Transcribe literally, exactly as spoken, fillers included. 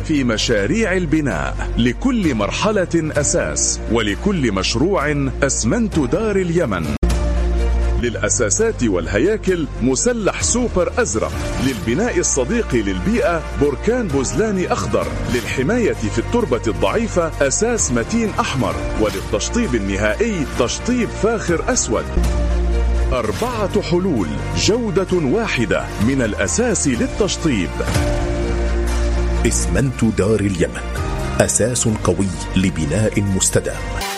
في مشاريع البناء، لكل مرحلة أساس، ولكل مشروع أسمنت دار اليمن. للأساسات والهياكل مسلح سوبر أزرق، للبناء الصديق للبيئة بركان بوزلاني أخضر، للحماية في التربة الضعيفة أساس متين أحمر، وللتشطيب النهائي تشطيب فاخر أسود. أربعة حلول، جودة واحدة من الأساس للتشطيب. اسمنت دار اليمن، أساس قوي لبناء مستدام.